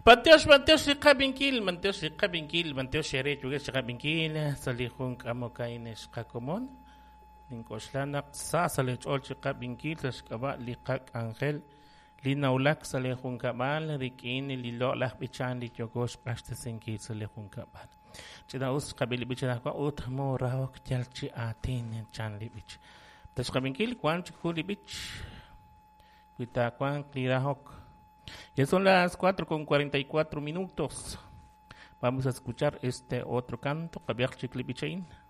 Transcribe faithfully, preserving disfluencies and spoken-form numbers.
Panteos, panteos, si kabinkil, manteos, si kabinkil, manteos, shere, chugas, si kabinkil, salihun kamo kaines kakomon. Ninkoslanak sa salih ol si kabinkil, tas kaba likak angel. Linaulak salihun kabal, rikin, lilo, lah bichan, lityogos, pasta singkil, salihun kabal. Chida us kabili bichan ako, ut mo rawak jalchi atin, chan libich. Tas kabinkil, kwan chikuli bich. Kuita kwan klirahok. Ya son las cuatro con cuarenta y cuatro minutos. Vamos a escuchar este otro canto, Kabiach Chiklipichain.